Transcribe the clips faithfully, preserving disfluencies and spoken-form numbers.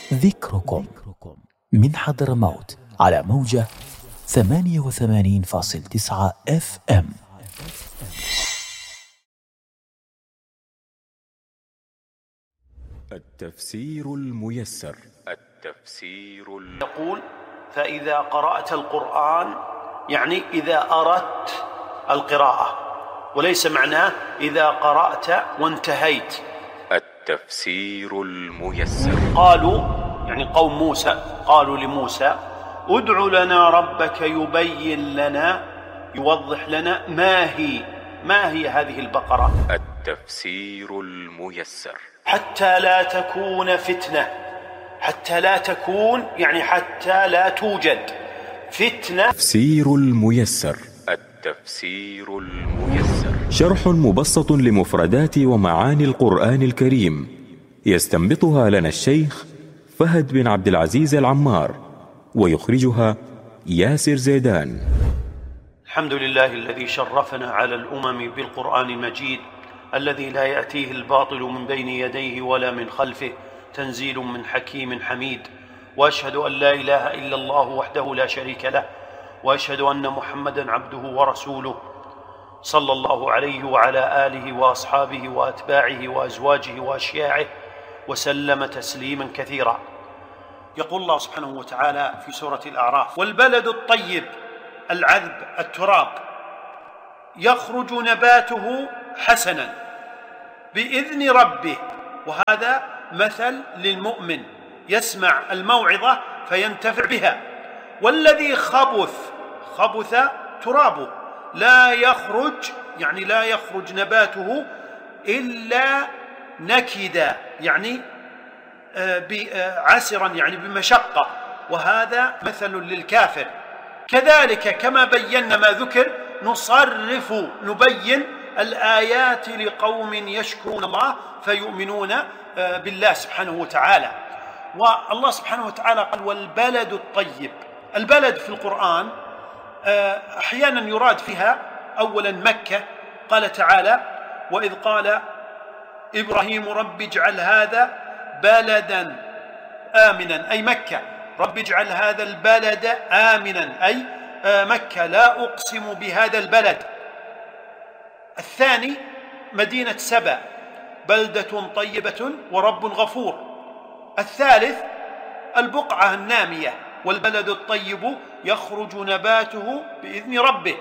ذكركم من حضرموت على موجة ثمانية وثمانين فاصل تسعة اف ام. التفسير الميسر. التفسير ال... يقول: فإذا قرأت القرآن، يعني إذا أردت القراءة، وليس معناه إذا قرأت وانتهيت. التفسير الميسر. قالوا يعني قوم موسى قالوا لموسى: ادع لنا ربك يبين لنا يوضح لنا ما هي ما هي هذه البقرة. التفسير الميسر. حتى لا تكون فتنة، حتى لا تكون يعني حتى لا توجد فتنة. تفسير الميسر. التفسير الميسر شرح مبسط لمفردات ومعاني القرآن الكريم، يستنبطها لنا الشيخ فهد بن عبد العزيز العمار، ويخرجها ياسر زيدان. الحمد لله الذي شرفنا على الأمم بالقرآن المجيد، الذي لا يأتيه الباطل من بين يديه ولا من خلفه، تنزيل من حكيم حميد. وأشهد أن لا إله إلا الله وحده لا شريك له، وأشهد أن محمدًا عبده ورسوله، صلى الله عليه وعلى آله وأصحابه وأتباعه وأزواجه وأشياعه وسلم تسليما كثيرا. يقول الله سبحانه وتعالى في سورة الأعراف: والبلد الطيب العذب التراب يخرج نباته حسنا بإذن ربه. وهذا مثل للمؤمن يسمع الموعظة فينتفع بها. والذي خبث خبث ترابه لا يخرج يعني لا يخرج نباته إلا نكدا، يعني عسرا يعني بمشقة، وهذا مثل للكافر. كذلك كما بينا ما ذكر نصرف نبين الآيات لقوم يشكرون الله فيؤمنون بالله سبحانه وتعالى. والله سبحانه وتعالى قال: والبلد الطيب. البلد في القرآن أحيانا يراد فيها أولا مكة. قال تعالى: وإذ قال إبراهيم رب اجعل هذا بلدا آمنا، أي مكة. رب اجعل هذا البلد آمنا أي مكة، لا أقسم بهذا البلد. الثاني مدينة سبأ، بلدة طيبة ورب غفور. الثالث البقعة النامية، والبلد الطيب يخرج نباته بإذن ربه.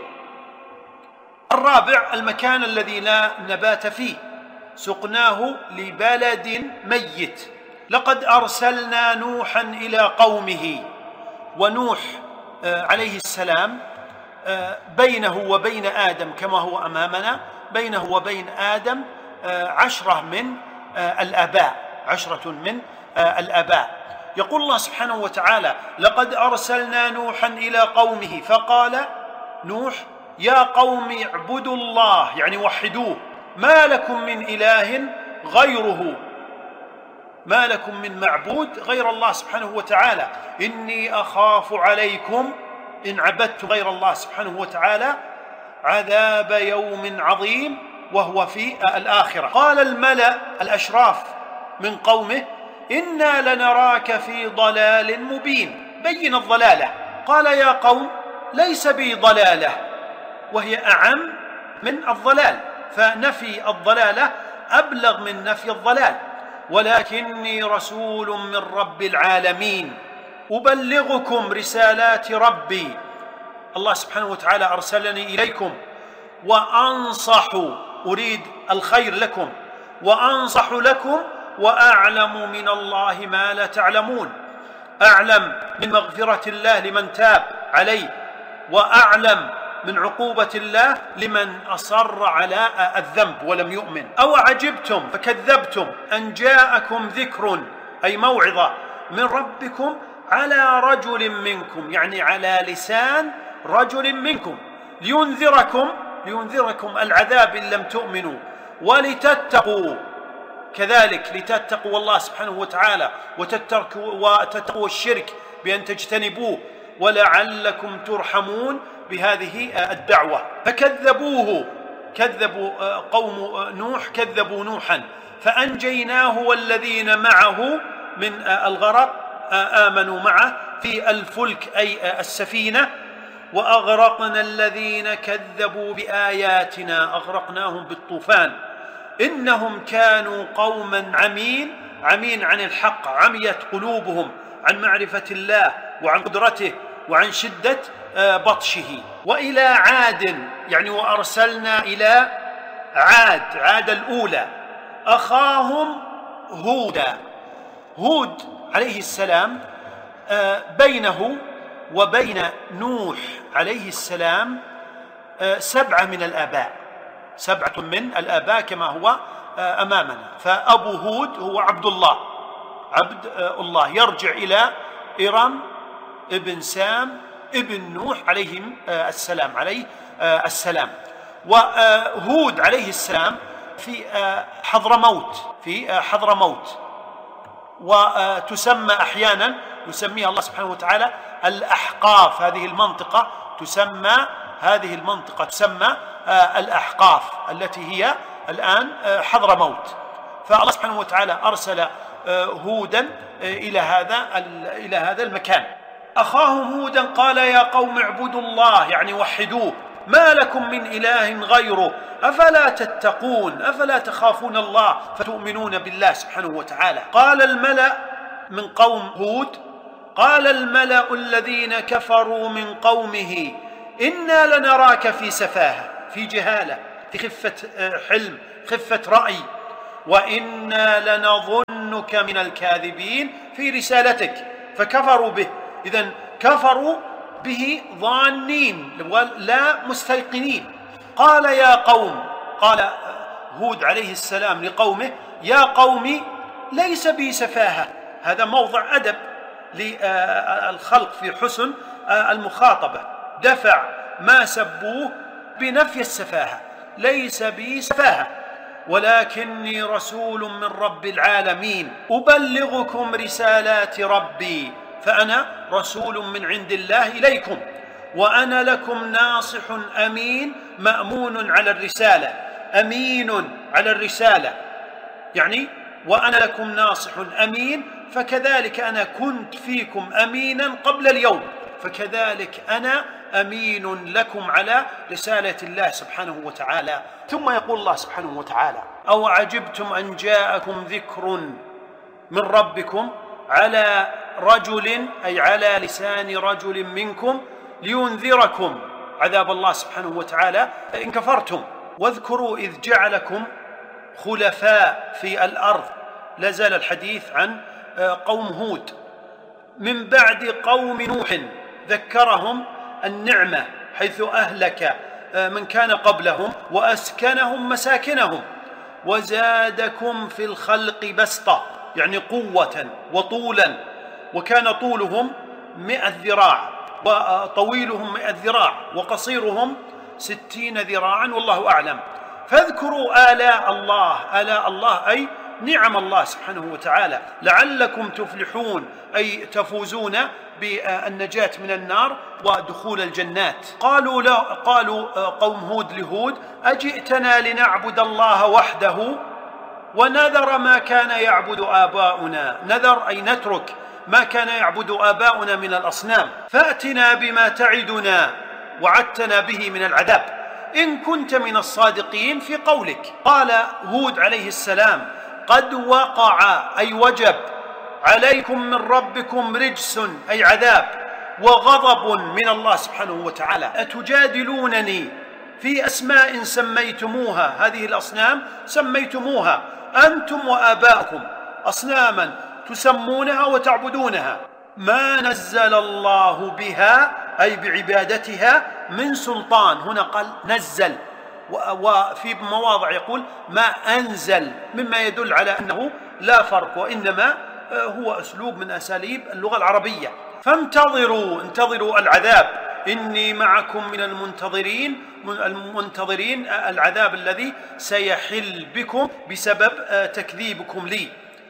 الرابع المكان الذي لا نبات فيه، سقناه لبلد ميت. لقد أرسلنا نوحا إلى قومه. ونوح عليه السلام بينه وبين آدم كما هو أمامنا، بينه وبين آدم عشرة من الآباء عشرة من الآباء. يقول الله سبحانه وتعالى: لقد أرسلنا نوحا إلى قومه فقال نوح يا قوم اعبدوا الله، يعني وحدوه، ما لكم من إله غيره، ما لكم من معبود غير الله سبحانه وتعالى، إني أخاف عليكم إن عبدت غير الله سبحانه وتعالى عذاب يوم عظيم، وهو في الآخرة. قال الملأ الأشراف من قومه: إنا لنراك في ضلال مبين. بين الضلالة. قال: يا قوم ليس بي ضلالة، وهي أعم من الضلال، فنفي الضلالة أبلغ من نفي الضلال. ولكني رسول من رب العالمين أبلغكم رسالات ربي. الله سبحانه وتعالى أرسلني إليكم وأنصح، أريد الخير لكم، وأنصح لكم، وأعلم من الله ما لا تعلمون. أعلم من مغفرة الله لمن تاب عليه، وأعلم من عقوبة الله لمن أصر على الذنب ولم يؤمن. أو عجبتم فكذبتم أن جاءكم ذكر، أي موعظة من ربكم على رجل منكم، يعني على لسان رجل منكم، لينذركم لينذركم العذاب إن لم تؤمنوا ولتتقوا، كذلك لتتقوا الله سبحانه وتعالى وتتقوا الشرك بأن تجتنبوه، ولعلكم ترحمون بهذه الدعوة. فكذبوه، كذبوا قوم نوح، كذبوا نوحا فأنجيناه والذين معه من الغرق آمنوا معه في الفلك أي السفينة. وأغرقنا الذين كذبوا بآياتنا، أغرقناهم بالطوفان، إنهم كانوا قوما عمين، عمين عن الحق، عميت قلوبهم عن معرفة الله وعن قدرته وعن شدة بطشه. وإلى عاد، يعني وأرسلنا إلى عاد، عاد الأولى، أخاهم هودا. هود عليه السلام بينه وبين نوح عليه السلام سبعة من الآباء، سبعة من الآباء كما هو أمامنا. فأبو هود هو عبد الله، عبد الله، يرجع إلى إرم ابن سام ابن نوح عليهم السلام، عليه السلام. وهود عليه السلام في حضرموت، في حضرموت، وتسمى أحيانا يسميها الله سبحانه وتعالى الأحقاف. هذه المنطقة تسمى هذه المنطقة تسمى الأحقاف التي هي الآن حضرموت. فالله سبحانه وتعالى أرسل هودا إلى هذا إلى هذا المكان. أخاهم هودا قال يا قوم اعبدوا الله، يعني وحدوه، ما لكم من إله غيره أفلا تتقون، أفلا تخافون الله فتؤمنون بالله سبحانه وتعالى. قال الملأ من قوم هود، قال الملأ الذين كفروا من قومه إنا لنراك في سفاهة، في جهالة، في خفة حلم، خفة رأي، وإنا لنظنك من الكاذبين في رسالتك. فكفروا به، إذن كفروا به ظانين لا مستيقنين. قال يا قوم، قال هود عليه السلام لقومه يا قوم ليس بي سفاهة. هذا موضع أدب للخلق في حسن المخاطبة، دفع ما سبوه بنفي السفاهة. ليس بي سفاهة ولكني رسول من رب العالمين أبلغكم رسالات ربي، فأنا رسول من عند الله إليكم، وأنا لكم ناصح أمين مأمون على الرسالة، أمين على الرسالة، يعني وأنا لكم ناصح أمين، فكذلك أنا كنت فيكم أمينا قبل اليوم، فكذلك أنا أمين لكم على رسالة الله سبحانه وتعالى. ثم يقول الله سبحانه وتعالى أو عجبتم أن جاءكم ذكر من ربكم على رجل، أي على لسان رجل منكم لينذركم عذاب الله سبحانه وتعالى إن كفرتم. واذكروا إذ جعلكم خلفاء في الأرض. لازال الحديث عن قوم هود من بعد قوم نوح، ذكرهم النعمة حيث أهلك من كان قبلهم وأسكنهم مساكنهم، وزادكم في الخلق بسطة، يعني قوة وطولا، وكان طولهم مئة ذراع وطويلهم مئة ذراع وقصيرهم ستين ذراعا والله أعلم. فاذكروا آلاء الله، آلاء الله أي نعم الله سبحانه وتعالى لعلكم تفلحون، أي تفوزون بالنجاة من النار ودخول الجنات. قالوا لا قالوا قوم هود لهود أجئتنا لنعبد الله وحده ونذر ما كان يعبد آباؤنا. نذر أي نترك ما كان يعبد آباؤنا من الأصنام، فأتنا بما تعدنا وعدتنا به من العذاب إن كنت من الصادقين في قولك. قال هود عليه السلام قد وقع أي وجب عليكم من ربكم رجس أي عذاب وغضب من الله سبحانه وتعالى. أتجادلونني في أسماء سميتموها، هذه الأصنام سميتموها أنتم وآباؤكم، أصناما تسمونها وتعبدونها، ما نزل الله بها أي بعبادتها من سلطان. هنا قال نزل، وفي مواضع يقول ما أنزل، مما يدل على أنه لا فرق، وإنما هو أسلوب من أساليب اللغة العربية. فانتظروا، انتظروا العذاب، إني معكم من المنتظرين، المنتظرين العذاب الذي سيحل بكم بسبب تكذيبكم لي.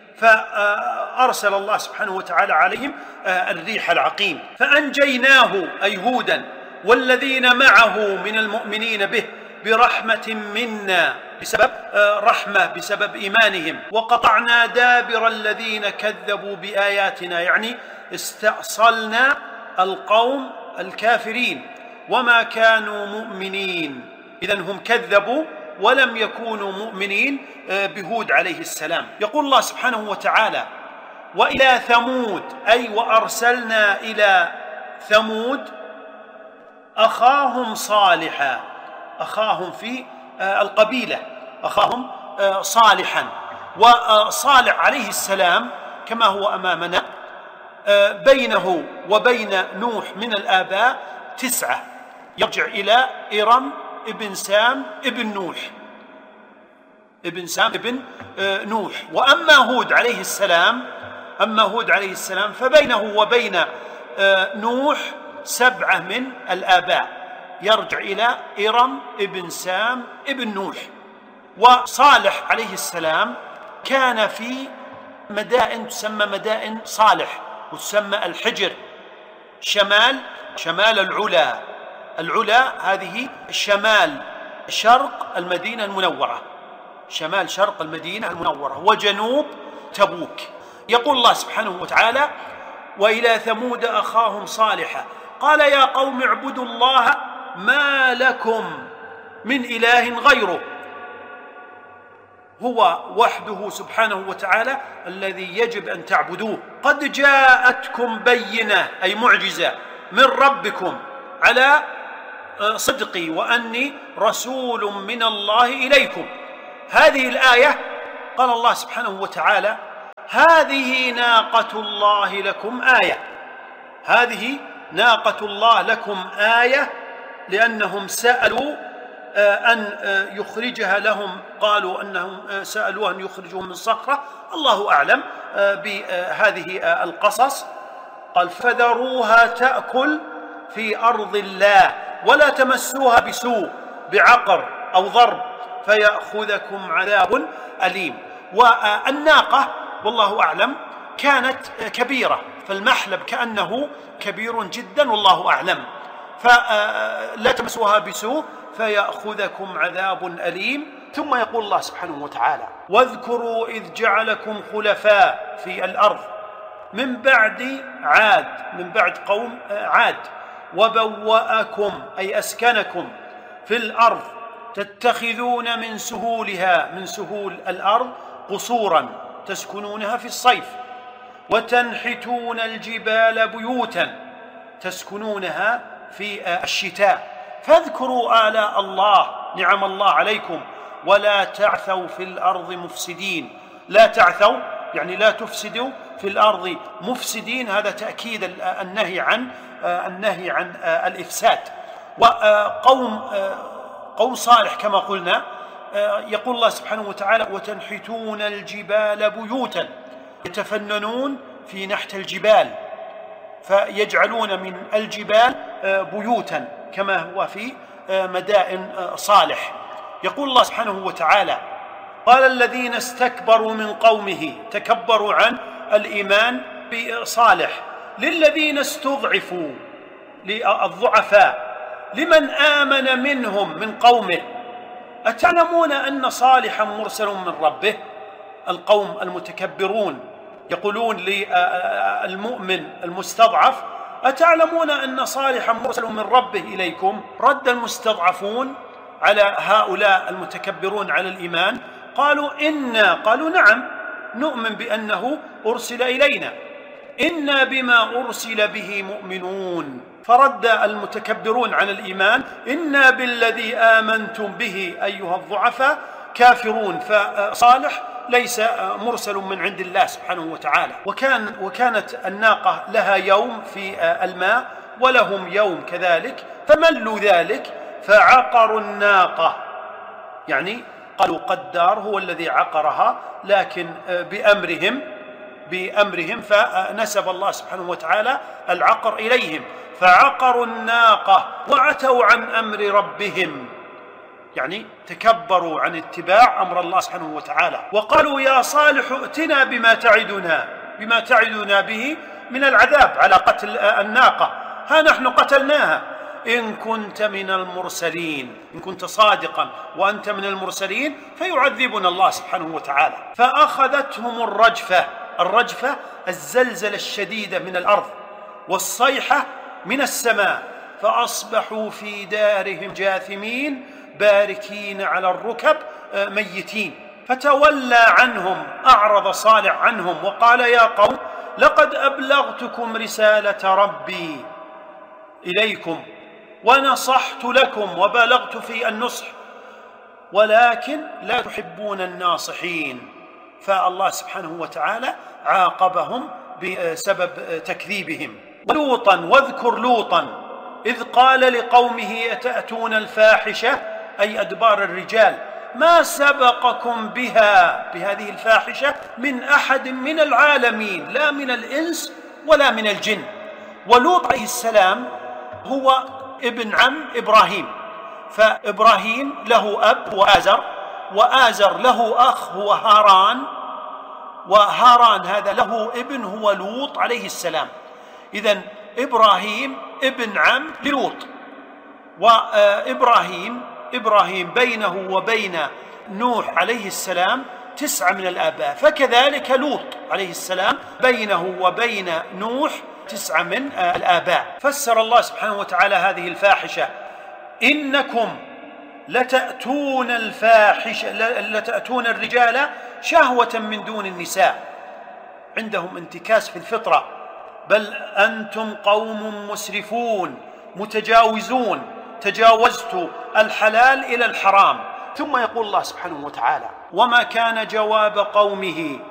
فأرسل الله سبحانه وتعالى عليهم الريح العقيم، فأنجيناه أي هودا والذين معه من المؤمنين به برحمة منا بسبب رحمة بسبب إيمانهم، وقطعنا دابر الذين كذبوا بآياتنا، يعني استأصلنا القوم الكافرين وما كانوا مؤمنين. إذن هم كذبوا ولم يكونوا مؤمنين بهود عليه السلام. يقول الله سبحانه وتعالى: وإلى ثمود، أي وأرسلنا إلى ثمود أخاهم صالحا، أخاهم في القبيلة، أخاهم صالحا. وصالح عليه السلام كما هو أمامنا بينه وبين نوح من الآباء تسعة، يرجع إلى إرم ابن سام ابن نوح، ابن سام ابن نوح. وأما هود عليه السلام أما هود عليه السلام فبينه وبين نوح سبعة من الآباء، يرجع إلى إرم ابن سام ابن نوح. وصالح عليه السلام كان في مدائن تسمى مدائن صالح، وتسمى الحجر، شمال شمال العلا. العلا هذه شمال شرق المدينة المنورة، شمال شرق المدينة المنورة، وجنوب تبوك. يقول الله سبحانه وتعالى: وإلى ثمود أخاهم صالحا قال يا قوم اعبدوا الله ما لكم من إله غيره، هو وحده سبحانه وتعالى الذي يجب أن تعبدوه. قد جاءتكم بينة، أي معجزة، من ربكم على صدقي وأني رسول من الله إليكم. هذه الآية قال الله سبحانه وتعالى: هذه ناقة الله لكم آية، هذه ناقة الله لكم آية، لأنهم سألوا أن يخرجها لهم، قالوا أنهم سألوه أن يخرجهم من صخرة، الله أعلم بهذه القصص. قال: فذروها تأكل في أرض الله ولا تمسوها بسوء بعقر أو ضرب فيأخذكم عذاب أليم. والناقة والله أعلم كانت كبيرة، فالمحلب كأنه كبير جدا والله أعلم، فلا تمسوها بسوء فيأخذكم عذاب أليم. ثم يقول الله سبحانه وتعالى: واذكروا إذ جعلكم خلفاء في الأرض من بعد عاد، من بعد قوم عاد، وبوأكم، أي أسكنكم في الأرض، تتخذون من سهولها، من سهول الأرض، قصورا تسكنونها في الصيف، وتنحتون الجبال بيوتا تسكنونها في الشتاء، فاذكروا آلاء الله، نعم الله عليكم، ولا تعثوا في الأرض مفسدين. لا تعثوا يعني لا تفسدوا في الأرض مفسدين، هذا تأكيد النهي عن النهي عن الإفساد. وقوم قوم صالح كما قلنا، يقول الله سبحانه وتعالى: وتنحتون الجبال بيوتا، يتفننون في نحت الجبال فيجعلون من الجبال بيوتا كما هو في مدائن صالح. يقول الله سبحانه وتعالى: قال الذين استكبروا من قومه، تكبروا عن الإيمان بصالح، للذين استضعفوا، للضعفاء، لمن آمن منهم من قومه، أتعلمون أن صالحا مرسل من ربه؟ القوم المتكبرون يقولون للمؤمن المستضعف: أتعلمون أن صالحا مرسل من ربه إليكم؟ رد المستضعفون على هؤلاء المتكبرون على الإيمان، قالوا إنا، قالوا نعم نؤمن بأنه أرسل إلينا، إنا بما أرسل به مؤمنون. فرد المتكبرون عن الإيمان: إنا بالذي آمنتم به أيها الضعفاء كافرون. فصالح ليس مرسل من عند الله سبحانه وتعالى. وكان وكانت الناقة لها يوم في الماء ولهم يوم كذلك، فملوا ذلك فعقروا الناقة، يعني قالوا قدار هو الذي عقرها، لكن بأمرهم بأمرهم فنسب الله سبحانه وتعالى العقر إليهم، فعقروا الناقة وعتوا عن أمر ربهم، يعني تكبروا عن اتباع أمر الله سبحانه وتعالى. وقالوا يا صالح ائتنا بما تعدنا بما تعدنا به من العذاب على قتل الناقة، ها نحن قتلناها إن كنت من المرسلين، إن كنت صادقا وأنت من المرسلين فيعذبنا الله سبحانه وتعالى. فأخذتهم الرجفة، الرجفة الزلزلة الشديدة من الأرض، والصيحة من السماء، فأصبحوا في دارهم جاثمين باركين على الركب ميتين. فتولى عنهم، أعرض صالح عنهم وقال يا قوم لقد أبلغتكم رسالة ربي إليكم ونصحت لكم وبلغت في النصح ولكن لا تحبون الناصحين. فالله سبحانه وتعالى عاقبهم بسبب تكذيبهم. ولوطا، واذكر لوطا إذ قال لقومه أتأتون الفاحشة، أي أدبار الرجال، ما سبقكم بها، بهذه الفاحشة، من أحد من العالمين، لا من الإنس ولا من الجن. ولوط عليه السلام هو ابن عم إبراهيم، فإبراهيم له أب هو آزر، وآزر له أخ هو هاران، وهاران هذا له ابن هو لوط عليه السلام. إذن إبراهيم ابن عم للوط. وإبراهيم إبراهيم بينه وبين نوح عليه السلام تسعة من الآباء، فكذلك لوط عليه السلام بينه وبين نوح تسعة من الآباء. فسر الله سبحانه وتعالى هذه الفاحشة: إنكم لتأتون الفاحشة لتأتون الرجال شهوة من دون النساء. عندهم انتكاس في الفطرة. بل أنتم قوم مسرفون متجاوزون، تجاوزت الحلال إلى الحرام. ثم يقول الله سبحانه وتعالى: وما كان جواب قومه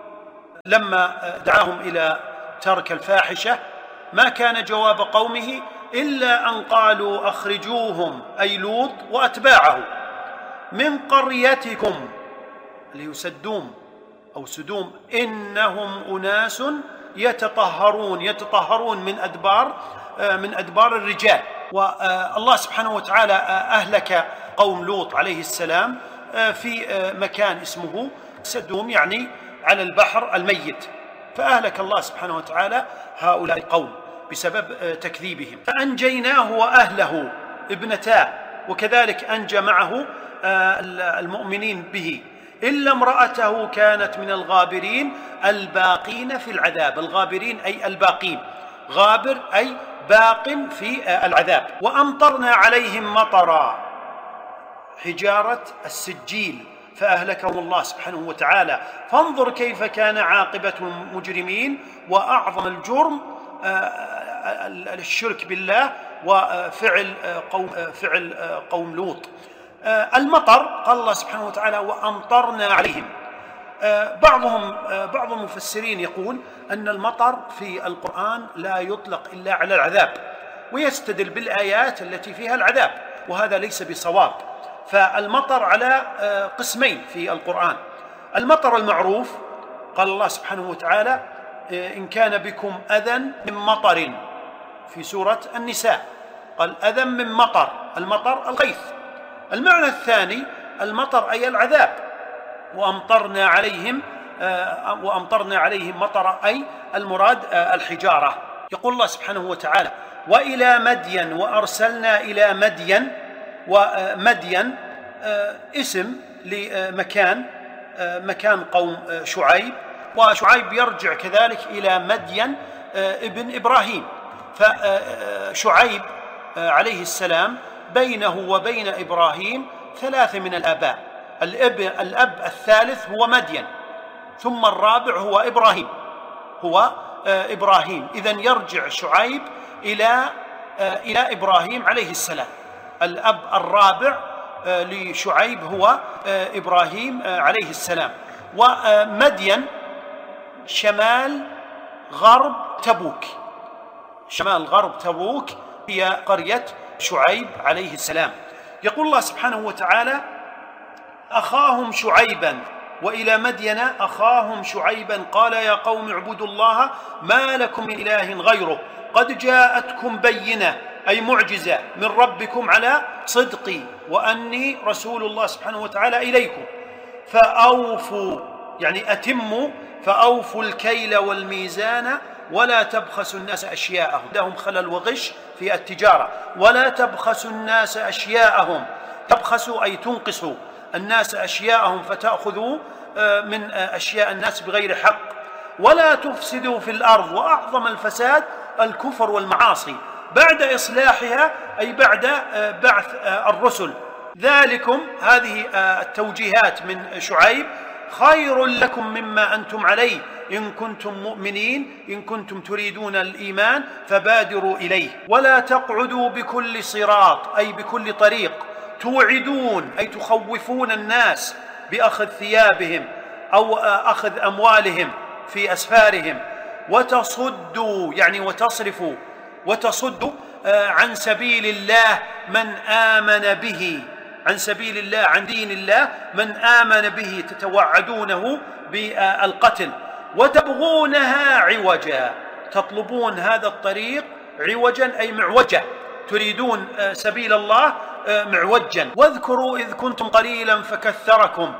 لما دعاهم إلى ترك الفاحشة، ما كان جواب قومه إلا أن قالوا أخرجوهم، أي لوط وأتباعه، من قريتكم، اللي هو سدوم أو سدوم، إنهم أناس يتطهرون، يتطهرون من أدبار من أدبار الرجال. والله سبحانه وتعالى أهلك قوم لوط عليه السلام في مكان اسمه سدوم، يعني على البحر الميت، فأهلك الله سبحانه وتعالى هؤلاء القوم بسبب تكذيبهم. فأنجيناه وأهله ابنتاه، وكذلك أنجى معه المؤمنين به، إلا امرأته كانت من الغابرين الباقين في العذاب. الغابرين أي الباقين، غابر أي باق في العذاب. وأمطرنا عليهم مطرا، حجارة السجيل، فأهلكهم الله سبحانه وتعالى. فانظر كيف كان عاقبة المجرمين. وأعظم الجرم الشرك بالله وفعل قوم فعل قوم لوط. المطر، قال الله سبحانه وتعالى: وأمطرنا عليهم. بعضهم بعض المفسرين يقول أن المطر في القرآن لا يطلق إلا على العذاب، ويستدل بالآيات التي فيها العذاب، وهذا ليس بصواب. فالمطر على قسمين في القرآن: المطر المعروف، قال الله سبحانه وتعالى: إن كان بكم أذى من مطر، في سورة النساء قال أذى من مطر، المطر الغيث. المعنى الثاني المطر أي العذاب. وأمطرنا عليهم وأمطرنا عليهم مطر، أي المراد الحجارة. يقول الله سبحانه وتعالى: وإلى مدين وأرسلنا إلى مدين. ومدين اسم لمكان، مكان قوم شعيب، وشعيب يرجع كذلك إلى مدين ابن إبراهيم. فشعيب عليه السلام بينه وبين إبراهيم ثلاثة من الآباء. الأب, الأب الثالث هو مدين، ثم الرابع هو إبراهيم هو إبراهيم. إذن يرجع شعيب إلى إلى إبراهيم عليه السلام. الأب الرابع لشعيب هو إبراهيم عليه السلام. ومدين شمال غرب تبوك، شمال غرب تبوك هي قرية شعيب عليه السلام. يقول الله سبحانه وتعالى: أخاهم شعيبا وإلى مدين أخاهم شعيبا قال يا قوم اعبدوا الله ما لكم من إله غيره قد جاءتكم بينة، أي معجزة من ربكم على صدقي وأني رسول الله سبحانه وتعالى إليكم، فأوفوا يعني أتموا فأوفوا الكيل والميزان ولا تبخسوا الناس أشياءهم. لهم خلل وغش في التجارة. ولا تبخسوا الناس أشياءهم، تبخسوا أي تنقصوا الناس أشياءهم فتأخذوا من أشياء الناس بغير حق. ولا تفسدوا في الأرض، وأعظم الفساد الكفر والمعاصي بعد إصلاحها، أي بعد بعث الرسل. ذلكم، هذه التوجيهات من شعيب، خير لكم مما أنتم عليه إن كنتم مؤمنين، إن كنتم تريدون الإيمان فبادروا إليه. ولا تقعدوا بكل صراط، أي بكل طريق، توعدون أي تخوفون الناس بأخذ ثيابهم أو أخذ أموالهم في أسفارهم. وتصدوا يعني وتصرفوا، وتصدوا عن سبيل الله من آمن به، عن سبيل الله، عن دين الله من آمن به، تتوعدونه بالقتل. وتبغونها عوجا، تطلبون هذا الطريق عوجا أي معوجة، تريدون سبيل الله معوجا. واذكروا إذ كنتم قليلا فكثركم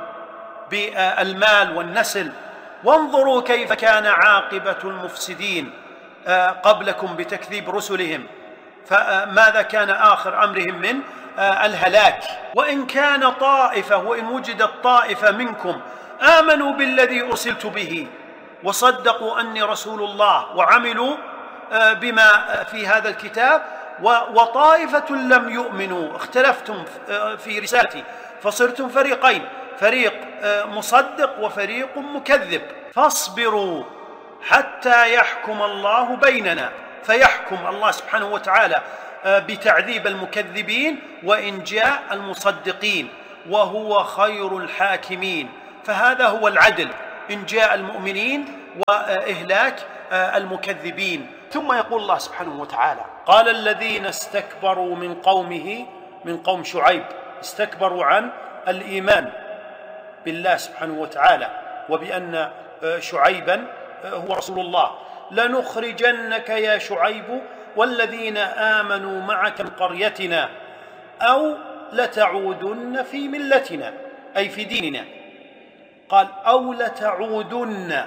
بالمال والنسل، وانظروا كيف كان عاقبة المفسدين قبلكم بتكذيب رسلهم، فماذا كان آخر أمرهم من الهلاك. وإن كان طائفة، وإن وجدت طائفة منكم آمنوا بالذي أرسلت به وصدقوا أني رسول الله وعملوا بما في هذا الكتاب، وطائفة لم يؤمنوا، اختلفتم في رسالتي فصرتم فريقين، فريق مصدق وفريق مكذب، فاصبروا حتى يحكم الله بيننا، فيحكم الله سبحانه وتعالى بتعذيب المكذبين وإن جاء المصدقين، وهو خير الحاكمين. فهذا هو العدل، إن جاء المؤمنين وإهلاك المكذبين. ثم يقول الله سبحانه وتعالى: قال الذين استكبروا من قومه، من قوم شعيب، استكبروا عن الإيمان بالله سبحانه وتعالى وبأن شعيبا هو رسول الله: لنخرجنك يا شعيب والذين آمنوا معك من قريتنا أو لتعودن في ملتنا، أي في ديننا. قال أو لتعودن.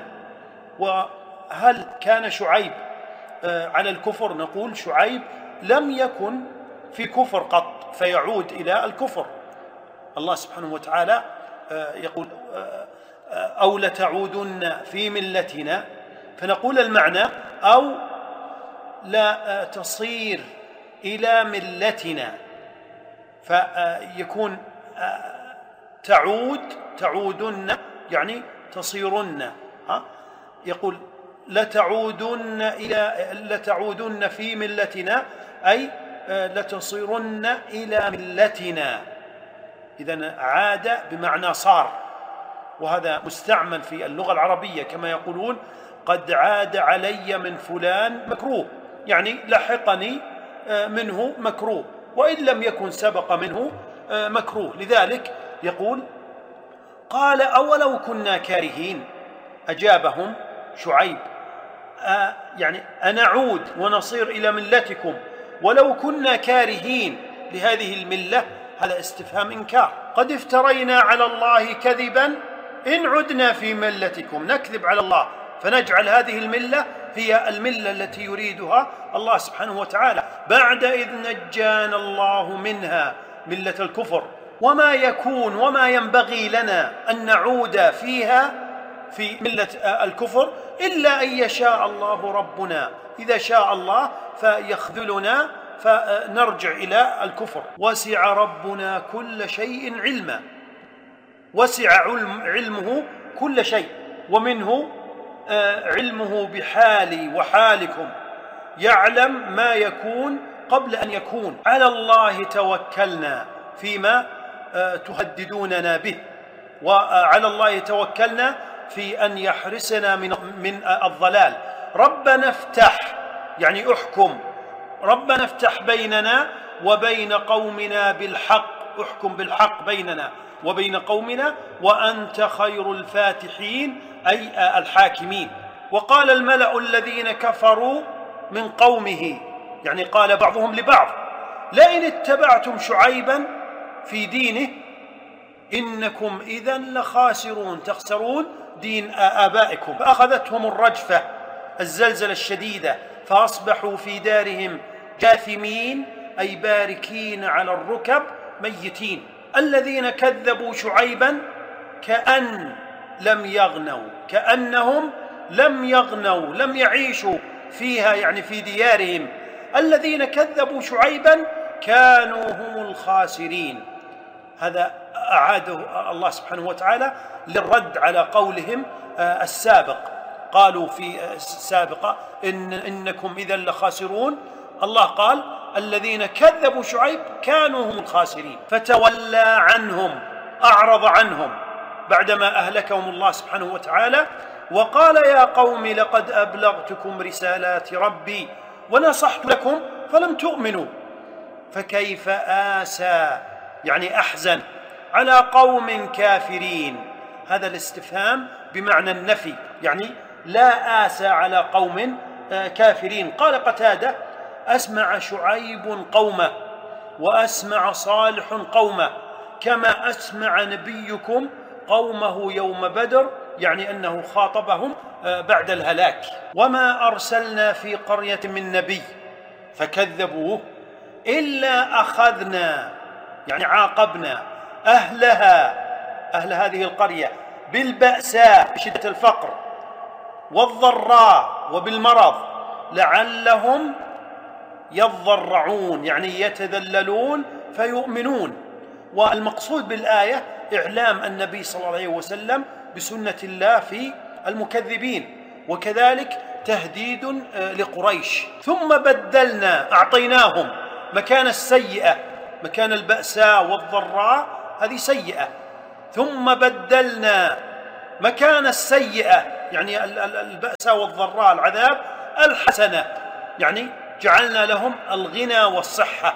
وهل كان شعيب على الكفر؟ نقول شعيب لم يكن في كفر قط فيعود إلى الكفر. الله سبحانه وتعالى يقول أو لتعودن في ملتنا، فنقول المعنى أو لا تصير إلى ملتنا، فيكون تعود، تعودن يعني تصيرن. يقول لتعودن إلى لتعودن في ملتنا، أي لتصيرن إلى ملتنا. إذن عاد بمعنى صار، وهذا مستعمل في اللغة العربية كما يقولون: قد عاد علي من فلان مكروه، يعني لحقني منه مكروه وإن لم يكن سبق منه مكروه. لذلك يقول: قال أولو كنا كارهين. أجابهم شعيب: آه يعني أنعود ونصير إلى ملتكم ولو كنا كارهين لهذه الملة؟ هذا استفهام إنكار. قد افترينا على الله كذبا إن عدنا في ملتكم، نكذب على الله فنجعل هذه الملة هي الملة التي يريدها الله سبحانه وتعالى بعد إذ نجانا الله منها، ملة الكفر. وما يكون وما ينبغي لنا أن نعود فيها في ملة الكفر إلا أن يشاء الله ربنا، إذا شاء الله فيخذلنا فنرجع إلى الكفر. وسع ربنا كل شيء علما، وسع علمه كل شيء، ومنه علمه بحالي وحالكم، يعلم ما يكون قبل أن يكون. على الله توكلنا فيما تهددوننا به، وعلى الله توكلنا في أن يحرسنا من من الضلال. ربنا افتح يعني احكم، ربنا افتح بيننا وبين قومنا بالحق، احكم بالحق بيننا وبين قومنا وأنت خير الفاتحين أي الحاكمين. وقال الملأ الذين كفروا من قومه، يعني قال بعضهم لبعض: لئن اتبعتم شعيبا في دينه إنكم إذن لخاسرون. تخسرون دين آبائكم. فأخذتهم الرجفة، الزلزلة الشديدة، فأصبحوا في دارهم جاثمين، أي باركين على الركب ميتين. الذين كذبوا شعيبا كأن لم يغنوا، كأنهم لم يغنوا، لم يعيشوا فيها، يعني في ديارهم. الذين كذبوا شعيبا كانوا هم الخاسرين. هذا أعاده الله سبحانه وتعالى للرد على قولهم السابق. قالوا في السابقة إن إنكم إذا لخاسرون. الله قال الذين كذبوا شعيب كانوا هم الخاسرين، فتولى عنهم، أعرض عنهم بعدما أهلكهم الله سبحانه وتعالى، وقال يا قوم لقد أبلغتكم رسالات ربي ونصحت لكم فلم تؤمنوا فكيف آسى، يعني أحزن، على قوم كافرين. هذا الاستفهام بمعنى النفي، يعني لا آسى على قوم كافرين. قال قتادة أسمع شعيب قومه وأسمع صالح قومه كما أسمع نبيكم قومه يوم بدر، يعني أنه خاطبهم بعد الهلاك. وما أرسلنا في قرية من نبي فكذبوه إلا أخذنا، يعني عاقبنا أهلها، أهل هذه القرية، بالبأساء بشدة الفقر، والضراء وبالمرض، لعلهم يضرعون، يعني يتذللون فيؤمنون. والمقصود بالآية إعلام النبي صلى الله عليه وسلم بسنة الله في المكذبين، وكذلك تهديد لقريش. ثم بدلنا، أعطيناهم مكان السيئة، مكان البأساء والضراء هذه سيئة، ثم بدلنا مكان السيئة، يعني البأساء والضراء العذاب، الحسنة، يعني جعلنا لهم الغنى والصحة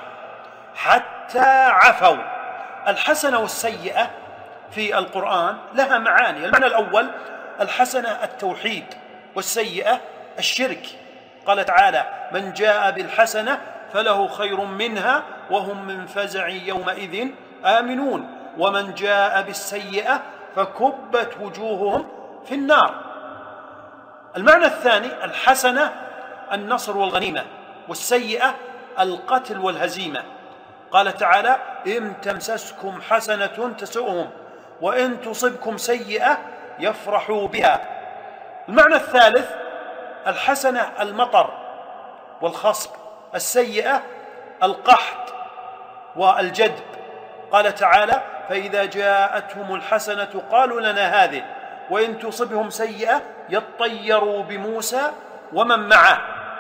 حتى عفوا. الحسنة والسيئة في القرآن لها معاني. المعنى الأول الحسنة التوحيد، والسيئة الشرك. قال تعالى من جاء بالحسنة فله خير منها وهم من فزع يومئذ آمنون، ومن جاء بالسيئة فكبت وجوههم في النار. المعنى الثاني الحسنة النصر والغنيمة، والسيئة القتل والهزيمة. قال تعالى إن تمسسكم حسنة تسؤهم وإن تصبكم سيئة يفرحوا بها. المعنى الثالث الحسنة المطر والخصب، السيئة القحط والجدب. قال تعالى فإذا جاءتهم الحسنة قالوا لنا هذه وإن تصبهم سيئة يطيروا بموسى ومن معه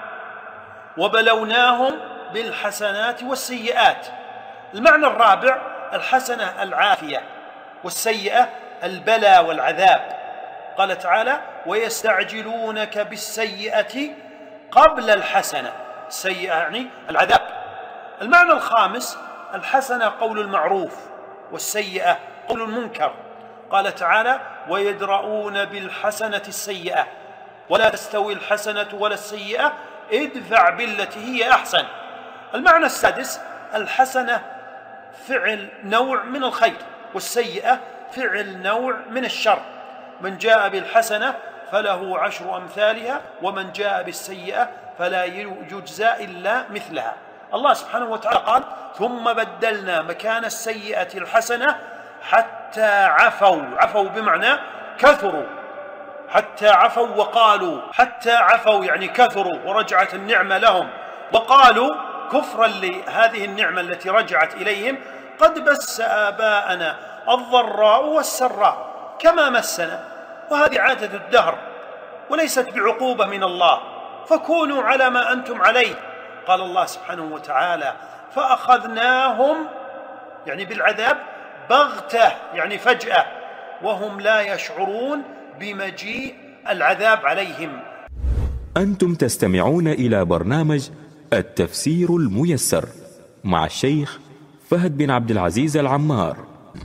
وبلوناهم بالحسنات والسيئات. المعنى الرابع الحسنة العافية، والسيئة البلاء والعذاب. قال تعالى ويستعجلونك بالسيئة قبل الحسنة، السيئة يعني العذاب. المعنى الخامس الحسنة قول المعروف، والسيئة قول المنكر. قال تعالى ويدرؤون بالحسنة السيئة ولا تستوي الحسنة ولا السيئة ادفع بالتي هي أحسن. المعنى السادس الحسنة فعل نوع من الخير، والسيئة فعل نوع من الشر. من جاء بالحسنة فله عشر أمثالها ومن جاء بالسيئة فلا يجزى إلا مثلها. الله سبحانه وتعالى قال ثم بدلنا مكان السيئة الحسنة حتى عفوا، عفوا بمعنى كثروا، حتى عفوا وقالوا، حتى عفوا يعني كثروا ورجعت النعمة لهم، وقالوا كفرا لهذه النعمة التي رجعت إليهم قد مس آباءنا الضراء والسراء كما مسنا، وهذه عادة الدهر وليست بعقوبة من الله، فكونوا على ما أنتم عليه. قال الله سبحانه وتعالى فأخذناهم يعني بالعذاب بغتة يعني فجأة وهم لا يشعرون بمجيء العذاب عليهم. أنتم تستمعون إلى برنامج التفسير الميسر مع الشيخ فهد بن عبد العزيز العمار.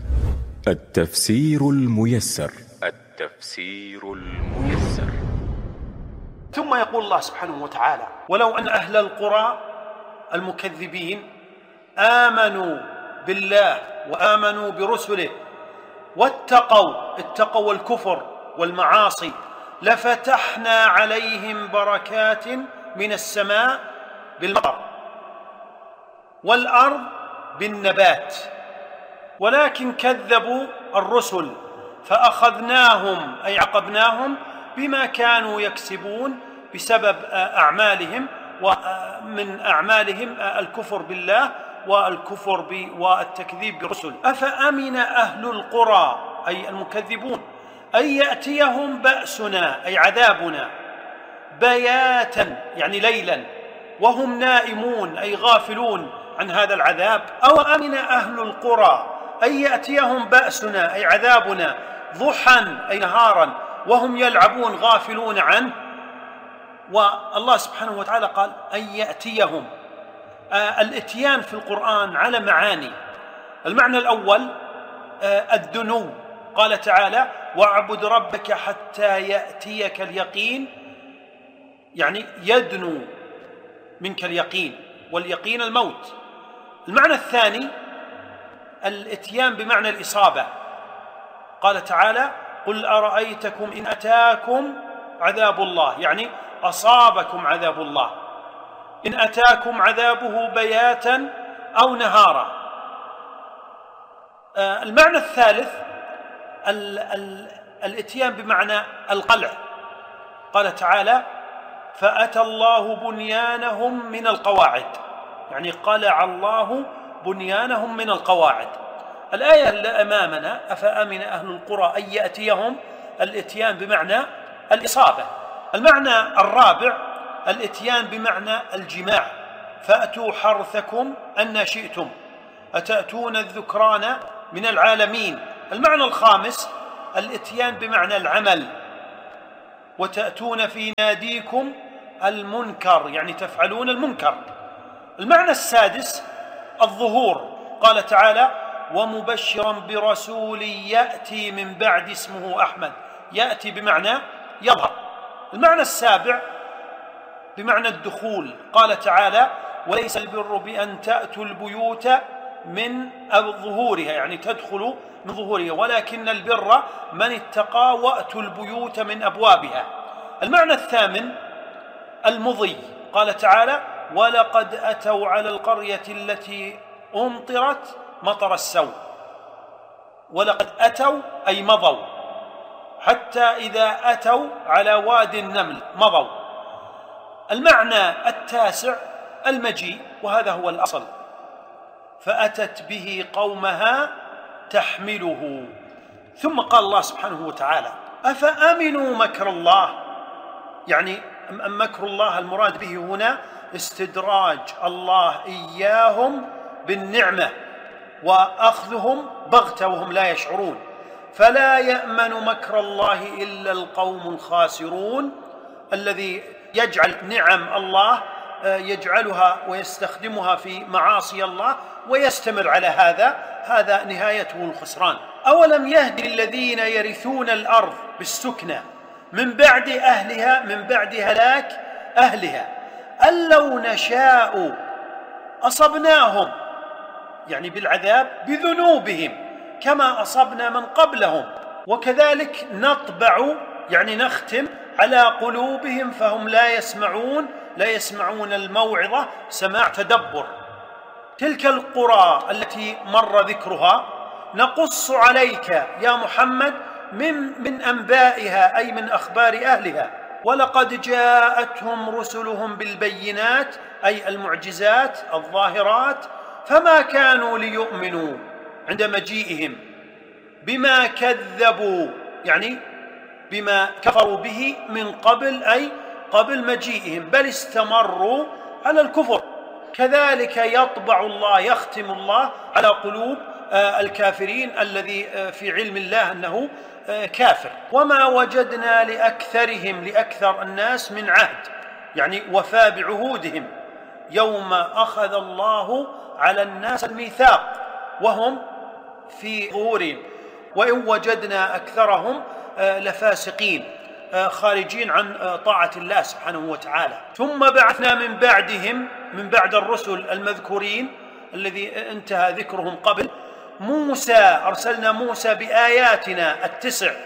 التفسير الميسر. التفسير الميسر. ثم يقول الله سبحانه وتعالى ولو أن أهل القرى المكذبين آمنوا بالله وآمنوا برسله واتقوا، اتقوا الكفر والمعاصي لفتحنا عليهم بركات من السماء بالمطر والأرض بالنبات، ولكن كذبوا الرسل فأخذناهم أي عاقبناهم بما كانوا يكسبون بسبب أعمالهم، ومن أعمالهم الكفر بالله والكفر والتكذيب بالرسل. أفأمن أهل القرى أي المكذبون أن يأتيهم بأسنا أي عذابنا بياتا يعني ليلا وهم نائمون أي غافلون عن هذا العذاب؟ أو أمن أهل القرى أن يأتيهم بأسنا أي عذابنا ضحى أي نهارا وهم يلعبون غافلون عنه. والله سبحانه وتعالى قال أن يأتيهم. آه الاتيان في القرآن على معاني. المعنى الأول آه الدنو، قال تعالى واعبد ربك حتى يأتيك اليقين، يعني يدنو منك اليقين، واليقين الموت. المعنى الثاني الاتيان بمعنى الإصابة، قال تعالى قل أرأيتكم إن أتاكم عذاب الله، يعني أصابكم عذاب الله، إن أتاكم عذابه بياتا أو نهارا. آه المعنى الثالث ال ال الاتيان بمعنى القلع، قال تعالى فأتى الله بنيانهم من القواعد، يعني قلع الله بنيانهم من القواعد. الآية اللي أمامنا أفأمن أهل القرى أن يأتيهم، الاتيان بمعنى الإصابة. المعنى الرابع الاتيان بمعنى الجماع، فأتوا حرثكم أن شئتم أتأتون الذكران من العالمين. المعنى الخامس الاتيان بمعنى العمل، وتأتون في ناديكم المنكر، يعني تفعلون المنكر. المعنى السادس الظهور، قال تعالى ومبشرا برسول يأتي من بعد اسمه أحمد، يأتي بمعنى يظهر. المعنى السابع بمعنى الدخول، قال تعالى وليس البر بأن تأتوا البيوت من ظهورها، يعني تدخلوا من ظهورها، ولكن البر من اتقى وأتوا البيوت من أبوابها. المعنى الثامن المضي، قال تعالى ولقد أتوا على القرية التي أمطرت مطر السوء، ولقد أتوا أي مضوا، حتى إذا أتوا على وادي النمل مضوا. المعنى التاسع المجيء، وهذا هو الأصل، فأتت به قومها تحمله. ثم قال الله سبحانه وتعالى أفأمنوا مكر الله، يعني مكر الله المراد به هنا استدراج الله إياهم بالنعمة وأخذهم بغتة وهم لا يشعرون. فلا يأمن مكر الله إلا القوم الخاسرون، الذي يجعل نعم الله يجعلها ويستخدمها في معاصي الله ويستمر على هذا، هذا نهايته الخسران. أولم يهد الذين يرثون الأرض بالسكنى من بعد أهلها من بعد هلاك أهلها أن لو نشاء أصبناهم، يعني بالعذاب بذنوبهم كما أصبنا من قبلهم، وكذلك نطبع يعني نختم على قلوبهم فهم لا يسمعون لا يسمعون الموعظة سماع تدبر. تلك القرى التي مر ذكرها نقص عليك يا محمد من من أنبائها أي من أخبار أهلها، ولقد جاءتهم رسلهم بالبينات أي المعجزات الظاهرات، فما كانوا ليؤمنوا عند مجيئهم بما كذبوا، يعني بما كفروا به من قبل أي قبل مجيئهم، بل استمروا على الكفر. كذلك يطبع الله يختم الله على قلوب الكافرين الذي في علم الله أنه كافر. وما وجدنا لأكثرهم لأكثر الناس من عهد، يعني وفاء بعهودهم يوم أخذ الله على الناس الميثاق وهم في ظهورهم، وإن وجدنا أكثرهم لفاسقين خارجين عن طاعة الله سبحانه وتعالى. ثم بعثنا من بعدهم من بعد الرسل المذكورين الذي انتهى ذكرهم قبل موسى، أرسلنا موسى بآياتنا التسع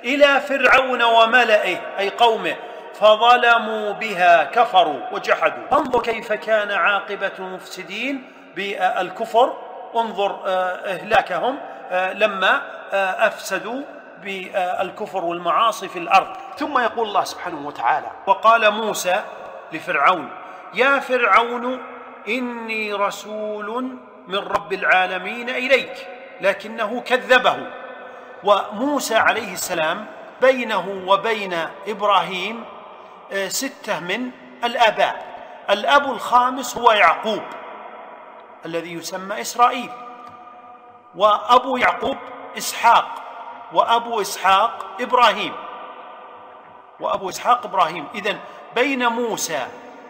إلى فرعون وملئه أي قومه فظلموا بها كفروا وجحدوا. انظر كيف كان عاقبة المفسدين بالكفر، انظر إهلاكهم لما أفسدوا بالكفر والمعاصي في الأرض. ثم يقول الله سبحانه وتعالى: وقال موسى لفرعون يا فرعون إني رسول من رب العالمين إليك، لكنه كذبه. وموسى عليه السلام بينه وبين إبراهيم ستة من الآباء، الأب الخامس هو يعقوب الذي يسمى إسرائيل، وأبو يعقوب إسحاق، وأبو إسحاق إبراهيم، وأبو إسحاق إبراهيم. إذن بين موسى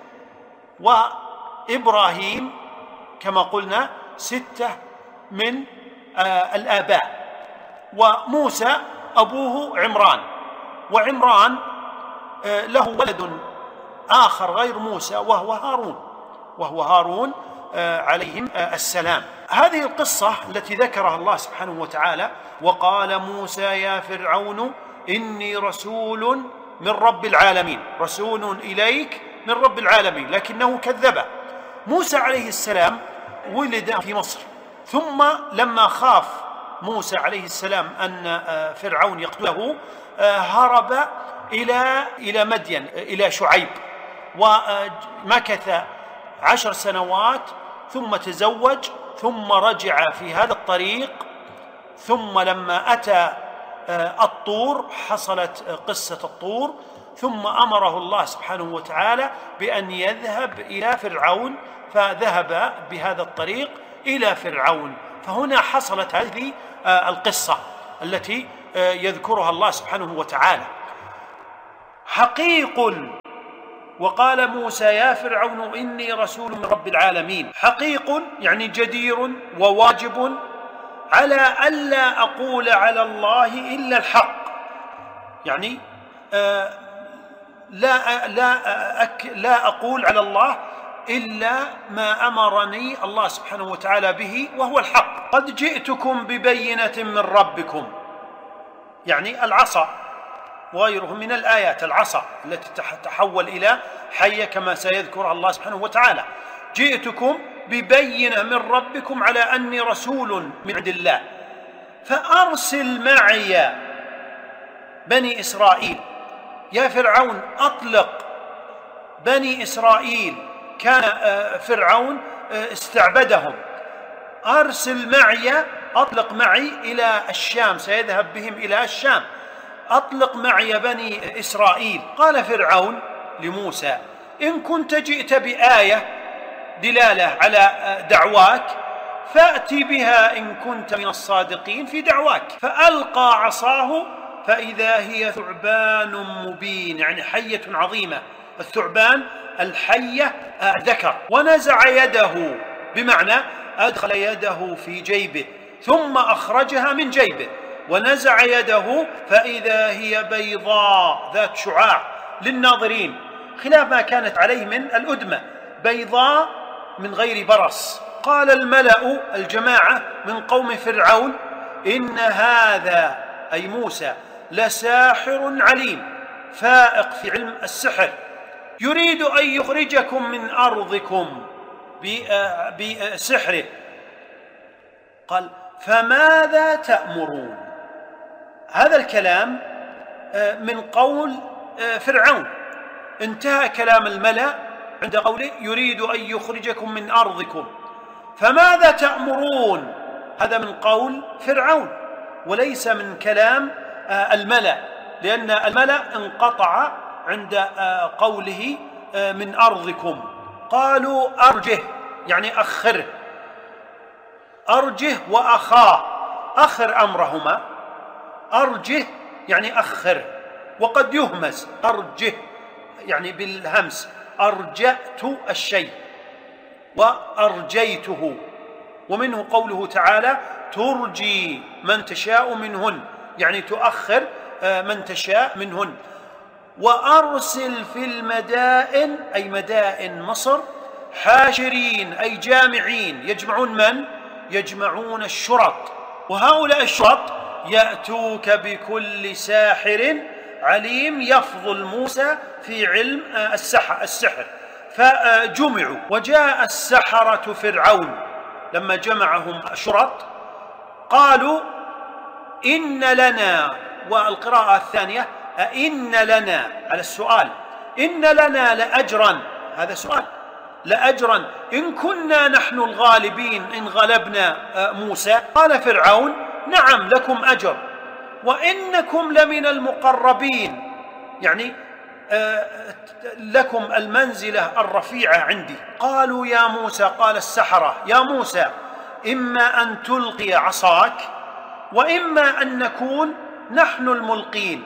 وإبراهيم كما قلنا ستة من الآباء. وموسى أبوه عمران، وعمران له ولد آخر غير موسى وهو هارون، وهو هارون عليهم السلام. هذه القصة التي ذكرها الله سبحانه وتعالى: وقال موسى يا فرعون إني رسول من رب العالمين، رسول إليك من رب العالمين، لكنه كذب. موسى عليه السلام ولد في مصر، ثم لما خاف موسى عليه السلام أن فرعون يقتله هرب إلى إلى مدين إلى شعيب، ومكث عشر سنوات ثم تزوج، ثم رجع في هذا الطريق. ثم لما أتى الطور حصلت قصة الطور، ثم أمره الله سبحانه وتعالى بأن يذهب إلى فرعون، فذهب بهذا الطريق إلى فرعون. فهنا حصلت هذه القصة التي يذكرها الله سبحانه وتعالى. حقيق وقال موسى يا فرعون إني رسول من رب العالمين. حقيق يعني جدير وواجب على ألا أقول على الله إلا الحق، يعني آه لا, لا, أك لا أقول على الله إلا ما أمرني الله سبحانه وتعالى به وهو الحق. قد جئتكم ببينة من ربكم، يعني العصا وغيره من الآيات، العصا التي تحول إلى حية كما سيذكرها الله سبحانه وتعالى. جئتكم ببينة من ربكم على أني رسول من عند الله فأرسل معي بني إسرائيل. يا فرعون أطلق بني إسرائيل، كان فرعون استعبدهم. أرسل معي، أطلق معي إلى الشام، سيذهب بهم إلى الشام. أطلق معي بني إسرائيل. قال فرعون لموسى إن كنت جئت بآية دلالة على دعواك فأتي بها إن كنت من الصادقين في دعواك. فألقى عصاه فإذا هي ثعبان مبين، يعني حية عظيمة. الثعبان الحية ذكر. ونزع يده بمعنى أدخل يده في جيبه ثم أخرجها من جيبه. ونزع يده فإذا هي بيضاء ذات شعاع للناظرين، خلاف ما كانت عليه من الأدمة، بيضاء من غير برص. قال الملأ الجماعة من قوم فرعون إن هذا أي موسى لساحر عليم، فائق في علم السحر، يريد أن يخرجكم من أرضكم بسحره. قال فماذا تأمرون؟ هذا الكلام من قول فرعون، انتهى كلام الملأ عند قوله يريد أن يخرجكم من أرضكم. فماذا تأمرون؟ هذا من قول فرعون وليس من كلام الملأ، لأن الملأ انقطع عند قوله من أرضكم. قالوا أرجه يعني أخره، أرجه وأخاه، أخر أمرهما. أرجه يعني أخر، وقد يهمس أرجه يعني بالهمس، أرجأت الشيء وأرجيته. ومنه قوله تعالى ترجي من تشاء منهن، يعني تؤخر من تشاء منهن. وأرسل في المدائن أي مدائن مصر حاشرين أي جامعين، يجمعون من؟ يجمعون الشرط. وهؤلاء الشرط يأتوك بكل ساحر عليم. يفضل موسى في علم السحر، فجمعوا. وجاء السحرة فرعون لما جمعهم شرط قالوا إن لنا، والقراءة الثانية أئن لنا على السؤال، إن لنا لأجرا، هذا سؤال، لأجرا إن كنا نحن الغالبين إن غلبنا موسى. قال فرعون نعم لكم أجر وإنكم لمن المقربين، يعني لكم المنزلة الرفيعة عندي. قالوا يا موسى، قال السحرة يا موسى إما أن تلقي عصاك وإما أن نكون نحن الملقين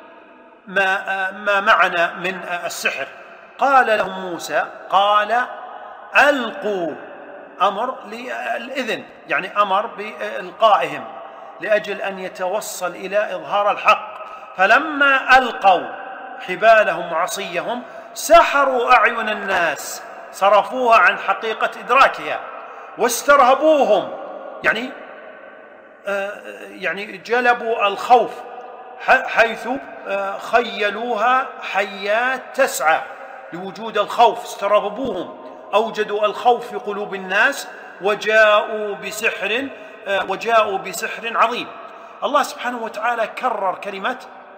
ما, ما معنا من السحر. قال لهم موسى، قال ألقوا، أمر للإذن، يعني أمر بإلقائهم لأجل أن يتوصل إلى إظهار الحق. فلما ألقوا حبالهم وعصيهم سحروا أعين الناس، صرفوها عن حقيقة إدراكها، واسترهبوهم، يعني آه يعني جلبوا الخوف، حيث آه خيلوها حيات تسعى لوجود الخوف. استرهبوهم، أوجدوا الخوف في قلوب الناس، وجاءوا بسحر آه وجاءوا بسحر عظيم. الله سبحانه وتعالى كرر كلمة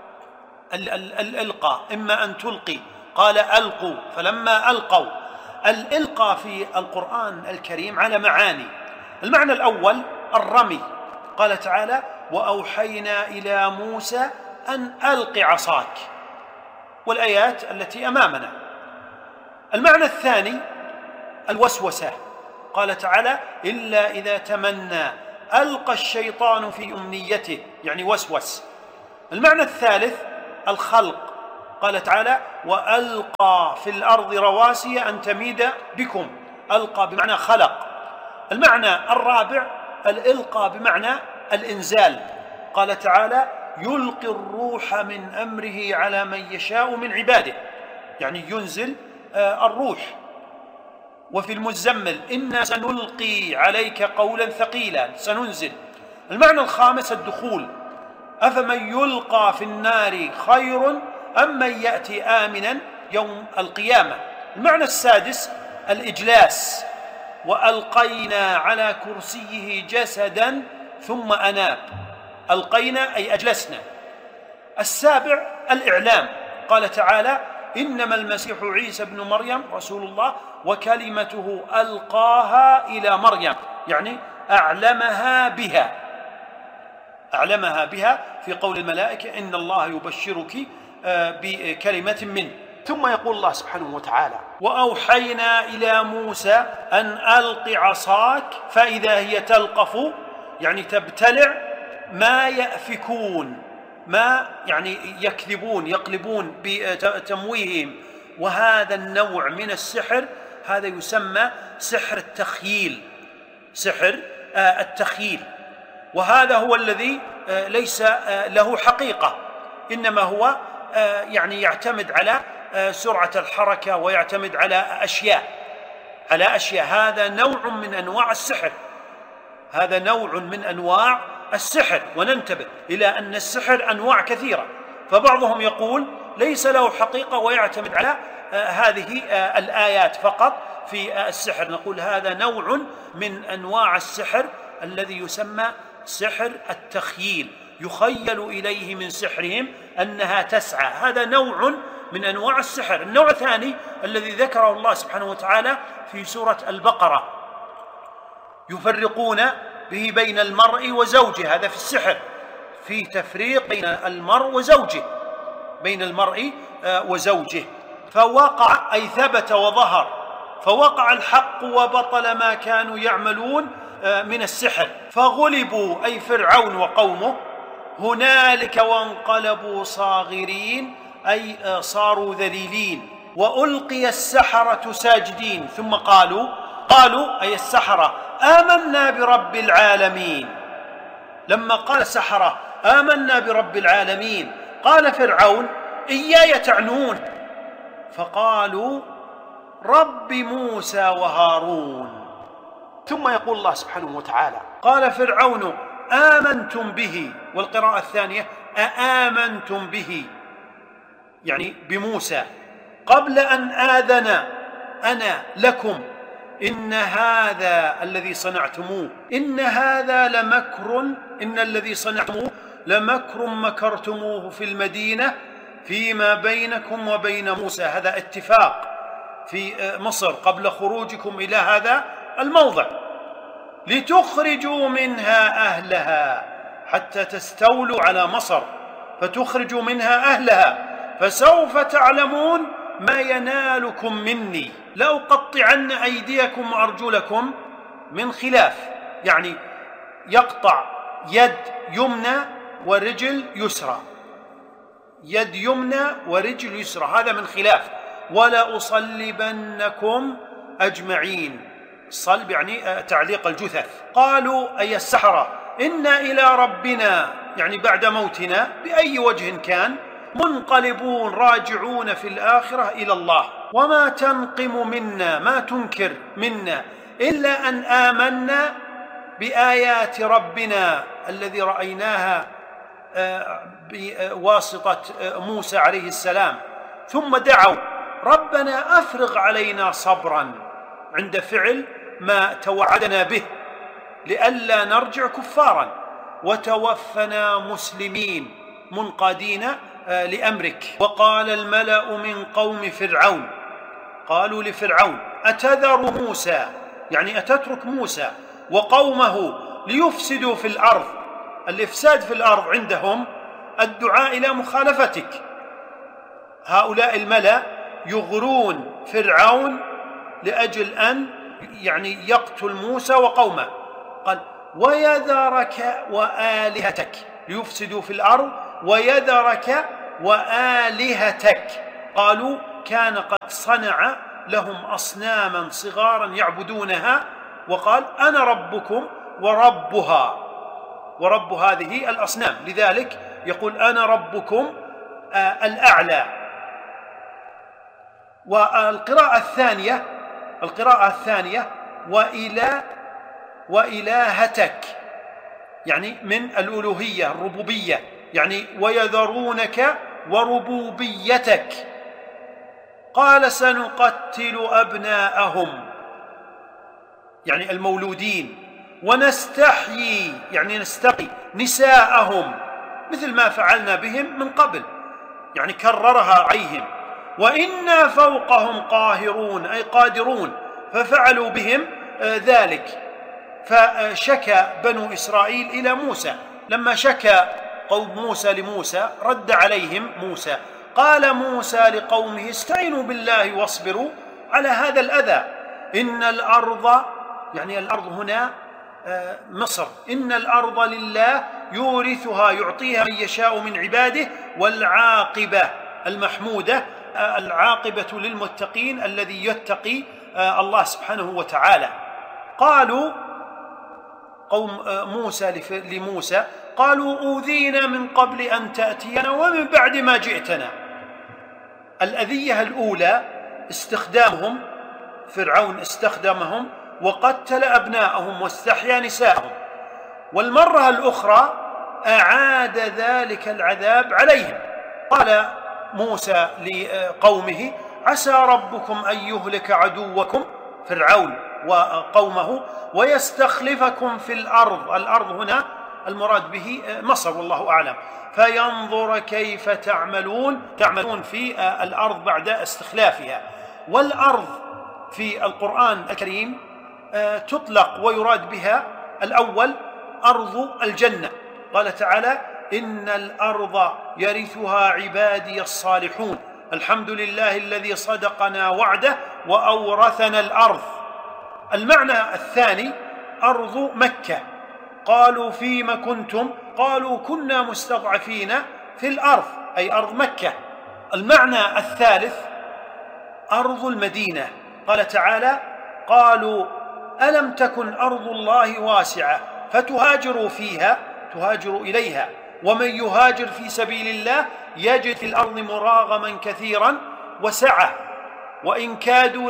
الإلقاء، إما أن تلقي، قال ألقوا. فلما ألقوا، الإلقاء في القرآن الكريم على معاني. المعنى الأول الرمي، قال تعالى وأوحينا إلى موسى أن ألق عصاك، والآيات التي أمامنا. المعنى الثاني الوسوسة، قال تعالى إلا إذا تمنى ألقى الشيطان في أمنيته، يعني وسوس. المعنى الثالث الخلق، قال تعالى وألقى في الأرض رواسي أن تميد بكم، ألقى بمعنى خلق. المعنى الرابع الإلقاء بمعنى الإنزال، قال تعالى يلقي الروح من أمره على من يشاء من عباده، يعني ينزل الروح. وفي المزمل إنا سنلقي عليك قولا ثقيلا، سننزل. المعنى الخامس الدخول، أفمن يلقى في النار خير أم من يأتي آمنا يوم القيامة. المعنى السادس الإجلاس، وألقينا على كرسيه جسدا ثم أناب، ألقينا أي أجلسنا. السابع الإعلام، قال تعالى إنما المسيح عيسى بن مريم رسول الله وكلمته ألقاها إلى مريم، يعني أعلمها بها، أعلمها بها في قول الملائكة إن الله يبشرك بكلمة منه. ثم يقول الله سبحانه وتعالى وأوحينا إلى موسى أن ألق عصاك فإذا هي تلقف، يعني تبتلع ما يأفكون، ما يعني يكذبون يقلبون بتمويههم. وهذا النوع من السحر هذا يسمى سحر التخييل، سحر التخييل. وهذا هو الذي ليس له حقيقة، إنما هو يعني يعتمد على سرعة الحركة ويعتمد على أشياء على أشياء هذا نوع من أنواع السحر، هذا نوع من أنواع السحر. وننتبه إلى أن السحر أنواع كثيرة، فبعضهم يقول ليس له حقيقة ويعتمد على هذه الآيات فقط في السحر. نقول هذا نوع من أنواع السحر الذي يسمى سحر التخييل، يخيل إليه من سحرهم أنها تسعى، هذا نوع من أنواع السحر. النوع الثاني الذي ذكره الله سبحانه وتعالى في سورة البقرة، يفرقون به بين المرء وزوجه، هذا في السحر، في تفريق بين المرء وزوجه، بين المرء وزوجه. فوقع أي ثبت وظهر، فوقع الحق وبطل ما كانوا يعملون من السحر. فغلبوا أي فرعون وقومه هنالك وانقلبوا صاغرين أي صاروا ذليلين. وألقي السحرة ساجدين ثم قالوا قالوا أي السحرة آمنا برب العالمين. لما قال السحرة آمنا برب العالمين قال فرعون إياي تعنون، فقالوا رب موسى وهارون. ثم يقول الله سبحانه وتعالى قال فرعون آمنتم به، والقراءة الثانية أآمنتم به، يعني بموسى، قبل أن آذن أنا لكم إن هذا الذي صنعتموه إن هذا لمكر إن الذي صنعتموه لمكر مكرتموه في المدينة فيما بينكم وبين موسى. هذا اتفاق في مصر قبل خروجكم إلى هذا الموضع، لتخرجوا منها أهلها حتى تستولوا على مصر فتخرجوا منها أهلها، فسوف تعلمون ما ينالكم مني، لأقطعن أيديكم وأرجلكم من خلاف، يعني يقطع يد يمنى ورجل يسرى، يد يمنى ورجل يسرى، هذا من خلاف، ولأصلبنكم أجمعين. الصلب يعني تعليق الجثث. قالوا أي السحرة إنا إلى ربنا، يعني بعد موتنا بأي وجه كان، منقلبون راجعون في الآخرة إلى الله، وما تنقم منا، ما تنكر منا، إلا أن آمنا بآيات ربنا الذي رأيناها بواسطة موسى عليه السلام، ثم دعوا ربنا أفرغ علينا صبرا عند فعل ما توعدنا به لئلا نرجع كفارا، وتوفنا مسلمين منقادين لأمرك. وقال الملأ من قوم فرعون، قالوا لفرعون أتذر موسى، يعني أتترك موسى وقومه ليفسدوا في الأرض. الإفساد في الأرض عندهم الدعاء إلى مخالفتك. هؤلاء الملأ يغرون فرعون لأجل أن يعني يقتل موسى وقومه. قال ويذرك وآلهتك، ليفسدوا في الأرض ويذرك وآلهتك. قالوا كان قد صنع لهم أصناما صغارا يعبدونها، وقال أنا ربكم وربها، ورب هذه الأصنام، لذلك يقول أنا ربكم آه الأعلى. والقراءة الثانية القراءة الثانية وإله وإلهتك، يعني من الألوهية الربوبية، يعني ويذرونك وربوبيتك. قال سنقتل أبناءهم، يعني المولودين، ونستحيي، يعني نستقي نساءهم، مثل ما فعلنا بهم من قبل، يعني كررها عليهم. وإنا فوقهم قاهرون، أي قادرون، ففعلوا بهم ذلك. فشكى بنو إسرائيل إلى موسى، لما شكى قوم موسى لموسى رد عليهم موسى، قال موسى لقومه استعينوا بالله واصبروا على هذا الأذى، إن الأرض، يعني الأرض هنا مصر، إن الأرض لله يورثها يعطيها من يشاء من عباده، والعاقبة المحمودة، العاقبة للمتقين الذي يتقي الله سبحانه وتعالى. قالوا قوم موسى لموسى قالوا أوذينا من قبل أن تأتينا ومن بعد ما جئتنا. الأذية الأولى استخدامهم، فرعون استخدمهم وقتل أبناءهم واستحيا نساءهم، والمرة الأخرى أعاد ذلك العذاب عليهم. قال موسى لقومه عسى ربكم أن يهلك عدوكم فرعون وقومه ويستخلفكم في الأرض. الأرض هنا المراد به مصر والله أعلم. فينظر كيف تعملون تعملون في الأرض بعد استخلافها. والأرض في القرآن الكريم تطلق ويراد بها الأول أرض الجنة، قال تعالى إن الأرض يرثها عبادي الصالحون الحمد لله الذي صدقنا وعده وأورثنا الأرض. المعنى الثاني أرض مكة، قالوا فيما كنتم قالوا كنا مستضعفين في الأرض، أي أرض مكة. المعنى الثالث أرض المدينة، قال تعالى قالوا ألم تكن أرض الله واسعة فتهاجروا فيها تهاجروا إليها ومن يهاجر في سبيل الله يجد في الأرض مراغما كثيرا وسعة وإن كادوا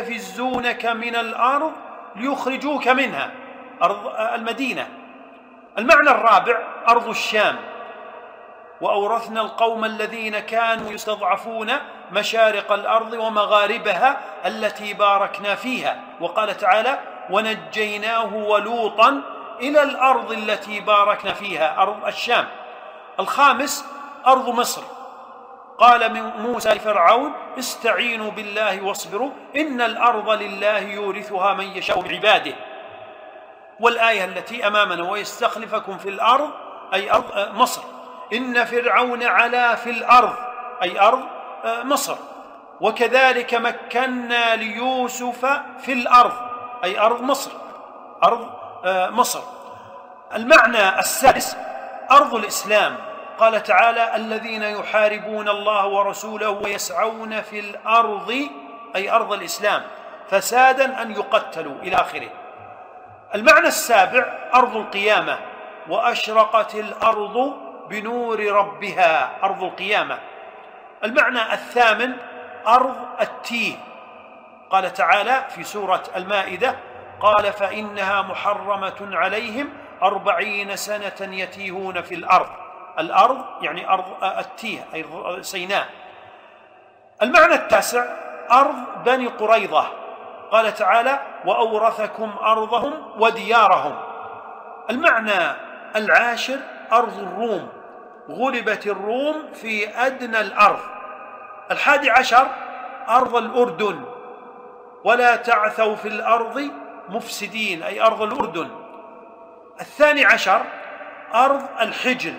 ليستفزونك من الأرض ليخرجوك منها، أرض المدينة. المعنى الرابع أرض الشام، وأورثنا القوم الذين كانوا يستضعفون مشارق الأرض ومغاربها التي باركنا فيها، وقال تعالى ونجيناه ولوطا إلى الأرض التي باركنا فيها، أرض الشام. الخامس أرض مصر، قال من موسى لفرعون استعينوا بالله واصبروا إن الأرض لله يورثها من يشاء من عباده. والآية التي أمامنا ويستخلفكم في الأرض أي أرض مصر، إن فرعون علا في الأرض أي أرض مصر، وكذلك مكنا ليوسف في الأرض أي أرض مصر، أرض مصر. المعنى السادس أرض الإسلام، قال تعالى الذين يحاربون الله ورسوله ويسعون في الأرض أي أرض الإسلام فسادا أن يقتلوا إلى آخره. المعنى السابع أرض القيامة، وأشرقت الأرض بنور ربها، أرض القيامة. المعنى الثامن أرض التيه، قال تعالى في سورة المائدة قال فإنها محرمة عليهم أربعين سنة يتيهون في الأرض، الأرض يعني أرض التيه أي سيناء. المعنى التاسع أرض بني قريظة، قال تعالى وأورثكم أرضهم وديارهم. المعنى العاشر أرض الروم، غلبت الروم في أدنى الأرض. الحادي عشر أرض الأردن، ولا تعثوا في الأرض مفسدين أي أرض الأردن. الثاني عشر أرض الحجر،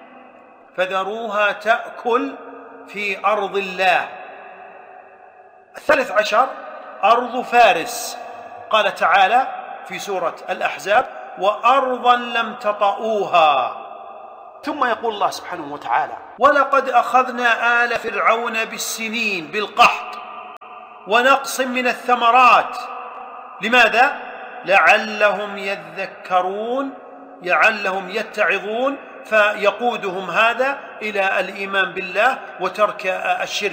فذروها تأكل في أرض الله. الثالث عشر أرض فارس، قال تعالى في سورة الأحزاب وأرضا لم تطئوها. ثم يقول الله سبحانه وتعالى ولقد أخذنا آل فرعون بالسنين بالقحط ونقص من الثمرات، لماذا؟ لعلهم يذكرون، لعلهم يتعظون، فيقودهم هذا إلى الإيمان بالله وترك الشرك.